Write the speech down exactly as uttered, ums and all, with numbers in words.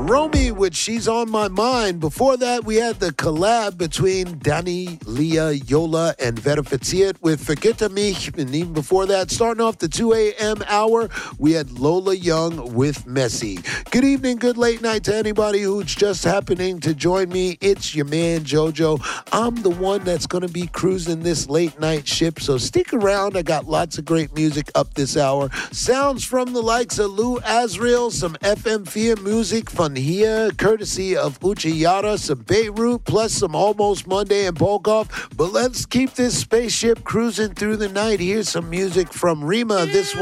Romy with She's on My Mind. Before that, we had the collab between Danny, Leah, Yola, and Vera Fitzgerald with Vergitte mich. And even before that, starting off the two a.m. hour, we had Lola Young with Messy. Good evening, good late night to anybody who's just happening to join me. It's your man, JoJo. I'm the one that's going to be cruising this late night ship, so stick around. I got lots of great music up this hour. Sounds from the likes of Lou Azriel, some F M vier music from here, courtesy of Uchi Yara, some Beirut, plus some Almost Monday and Polkov. But let's keep this spaceship cruising through the night. Here's some music from Rima. This one.